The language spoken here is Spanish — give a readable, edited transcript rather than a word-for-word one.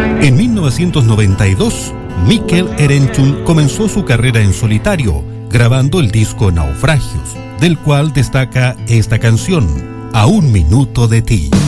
En 1992, Mikel Erenchun comenzó su carrera en solitario, grabando el disco Naufragios, del cual destaca esta canción, A un minuto de ti.